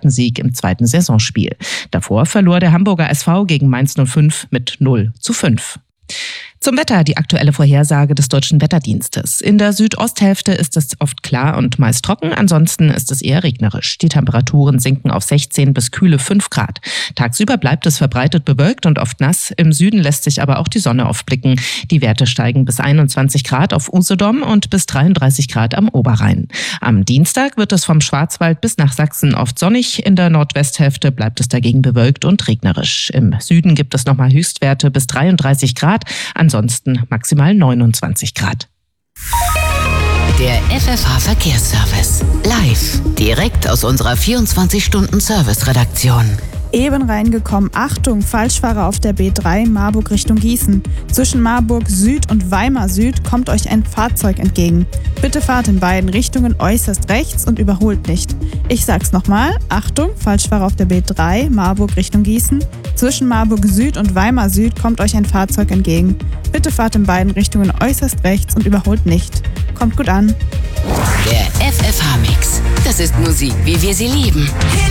zweiten Sieg im zweiten Saisonspiel. Davor verlor der Hamburger SV gegen Mainz 05 mit 0:5. Zum Wetter, die aktuelle Vorhersage des Deutschen Wetterdienstes. In der Südosthälfte ist es oft klar und meist trocken, ansonsten ist es eher regnerisch. Die Temperaturen sinken auf 16 bis kühle 5 Grad. Tagsüber bleibt es verbreitet bewölkt und oft nass. Im Süden lässt sich aber auch die Sonne aufblicken. Die Werte steigen bis 21 Grad auf Usedom und bis 33 Grad am Oberrhein. Am Dienstag wird es vom Schwarzwald bis nach Sachsen oft sonnig. In der Nordwesthälfte bleibt es dagegen bewölkt und regnerisch. Im Süden gibt es nochmal Höchstwerte bis 33 Grad. Ansonsten maximal 29 Grad. Der FFH Verkehrsservice. Live. Direkt aus unserer 24-Stunden-Service-Redaktion. Eben reingekommen. Achtung, Falschfahrer auf der B3 Marburg Richtung Gießen. Zwischen Marburg Süd und Weimar Süd kommt euch ein Fahrzeug entgegen. Bitte fahrt in beiden Richtungen äußerst rechts und überholt nicht. Ich sag's nochmal. Achtung, Falschfahrer auf der B3 Marburg Richtung Gießen. Zwischen Marburg Süd und Weimar Süd kommt euch ein Fahrzeug entgegen. Bitte fahrt in beiden Richtungen äußerst rechts und überholt nicht. Kommt gut an. Der FFH-Mix. Das ist Musik, wie wir sie lieben.